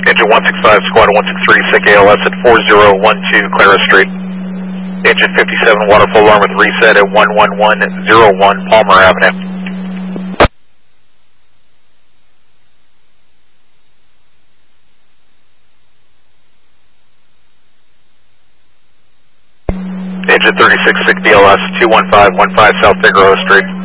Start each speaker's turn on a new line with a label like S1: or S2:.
S1: Engine 165, squad 163, SIC ALS at 4012 Clara Street. Engine 57, waterfall alarm with reset at 11101 Palmer Avenue. Engine 36, SIC DLS 21515 South Figueroa Street.